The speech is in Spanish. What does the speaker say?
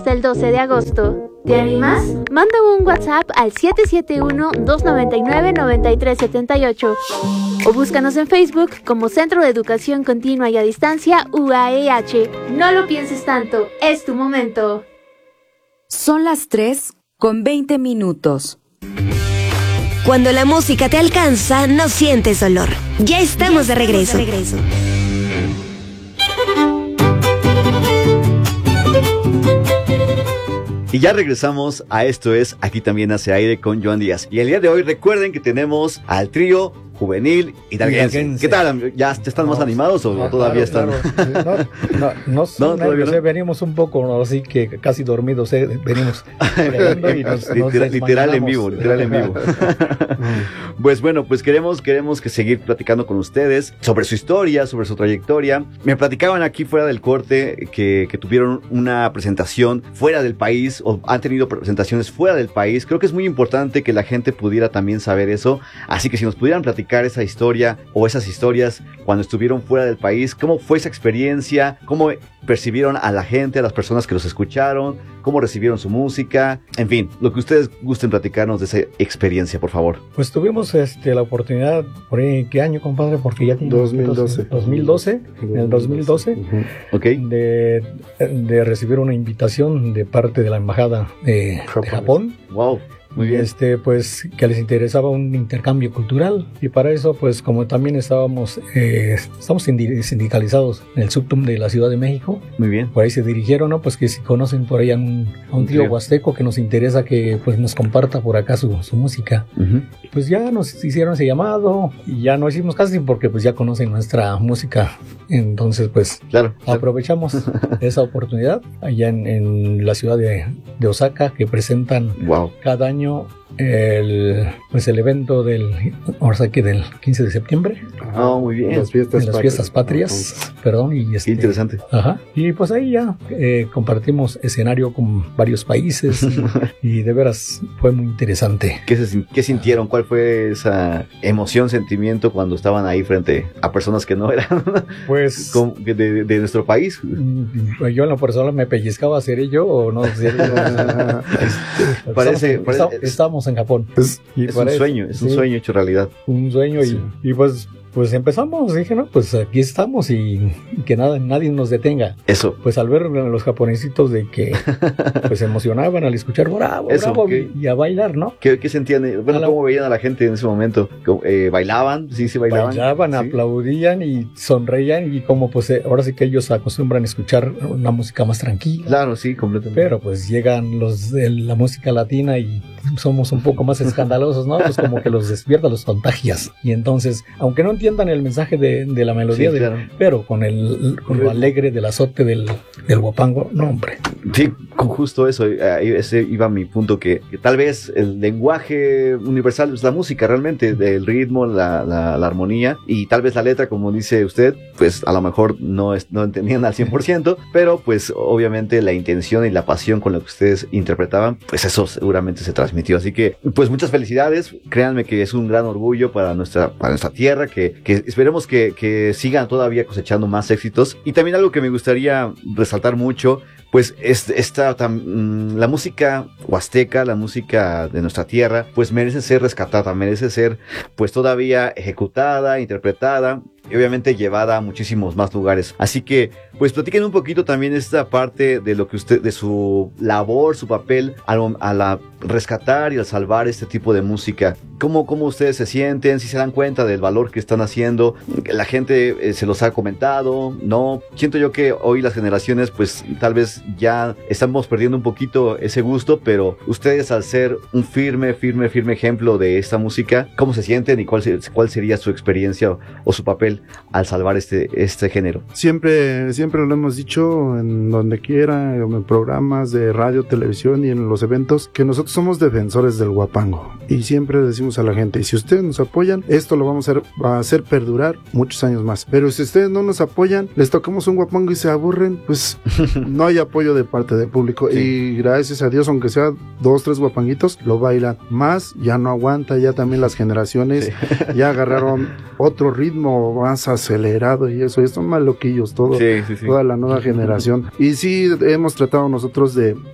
hasta el 12 de agosto. ¿Te animas? Manda un WhatsApp al 771-299-9378 o búscanos en Facebook como Centro de Educación Continua y a Distancia UAEH. No lo pienses tanto, es tu momento. Son las 3:20. Cuando la música te alcanza, no sientes dolor. Ya estamos de regreso. Y ya regresamos a Esto Es Aquí También Hace Aire con Joan Díaz. Y el día de hoy recuerden que tenemos al trío Juvenil Hidalguense. ¿Qué tal? ¿Ya están más animados o todavía están? Claro. No, venimos un poco, así que casi dormidos, venimos literal en vivo. Pues bueno, pues queremos que seguir platicando con ustedes sobre su historia, sobre su trayectoria. Me platicaban aquí fuera del corte que tuvieron una presentación fuera del país o han tenido presentaciones fuera del país. Creo que es muy importante que la gente pudiera también saber eso, así que si nos pudieran platicar esa historia o esas historias cuando estuvieron fuera del país, cómo fue esa experiencia, cómo percibieron a la gente, a las personas que los escucharon, cómo recibieron su música, en fin, lo que ustedes gusten platicarnos de esa experiencia, por favor. Pues tuvimos la oportunidad, por ahí, ¿qué año, compadre? Porque ya tiene 2012. En el 2012, okay. de recibir una invitación de parte de la embajada de Japón. Wow. Muy bien. Pues que les interesaba un intercambio cultural, y para eso, pues como también estamos sindicalizados en el Subtum de la Ciudad de México. Muy bien. Por ahí se dirigieron, ¿no? Pues que si conocen por ahí a un tío huasteco que nos interesa que pues nos comparta por acá su música. Uh-huh. Pues ya nos hicieron ese llamado y ya no hicimos casting porque pues ya conocen nuestra música. Entonces pues aprovechamos esa oportunidad allá en la ciudad de Osaka, que presentan cada año el evento del 15 de septiembre. Muy bien. Las fiestas patrias, perdón. Interesante. Ajá. Y pues ahí ya compartimos escenario con varios países y de veras fue muy interesante. ¿Qué sintieron? ¿Cuál fue esa emoción, sentimiento cuando estaban ahí frente a personas que no eran pues de nuestro país? Yo en lo personal me pellizcaba, ¿seré yo o no? Estábamos en Japón. Es un sueño hecho realidad. Un sueño y pues empezamos, dije, no, pues aquí estamos y que nadie nos detenga. Eso. Pues al ver a los japonesitos de que pues se emocionaban al escuchar bravo y a bailar, ¿no? ¿Qué sentían? Bueno, ¿cómo veían a la gente en ese momento? ¿Bailaban? Sí, bailaban. Bailaban, ¿sí? Aplaudían y sonreían y como pues ahora sí que ellos acostumbran a escuchar una música más tranquila. Claro, sí, completamente. Pero pues llegan los de la música latina y somos un poco más escandalosos, ¿no? Pues como que los despierta, los contagias. Y entonces, aunque no entiendan el mensaje de la melodía, pero con lo alegre del azote del guapango, no, hombre. Sí, con justo eso, ese iba mi punto, que tal vez el lenguaje universal es la música realmente, el ritmo, la armonía, y tal vez la letra, como dice usted, pues a lo mejor no entendían al 100%, pero pues obviamente la intención y la pasión con la que ustedes interpretaban, pues eso seguramente se transmitió. Así que pues muchas felicidades, créanme que es un gran orgullo para nuestra tierra, que esperemos que sigan todavía cosechando más éxitos. Y también algo que me gustaría resaltar mucho, pues la música huasteca, la música de nuestra tierra, pues merece ser rescatada, merece ser pues todavía ejecutada, interpretada y obviamente llevada a muchísimos más lugares. Así que pues platiquen un poquito también esta parte de lo que de su labor, su papel al rescatar y al salvar este tipo de música. ¿Cómo ustedes se sienten? Si se dan cuenta del valor que están haciendo, la gente se los ha comentado, ¿no? Siento yo que hoy las generaciones pues tal vez ya estamos perdiendo un poquito ese gusto, pero ustedes, al ser un firme ejemplo de esta música, ¿cómo se sienten y cuál sería su experiencia o su papel al salvar este género? Siempre lo hemos dicho en donde quiera, en programas de radio, televisión y en los eventos, que nosotros somos defensores del guapango, y siempre decimos a la gente, y si ustedes nos apoyan, esto lo vamos a hacer perdurar muchos años más, pero si ustedes no nos apoyan, les tocamos un guapango y se aburren, pues no hay apoyo de parte del público. Sí. Y gracias a Dios, aunque sea 2, 3 guapanguitos, lo bailan más, ya no aguanta, ya también las generaciones ya agarraron otro ritmo más acelerado y eso, son más loquillos toda la nueva generación. Y sí, hemos tratado nosotros de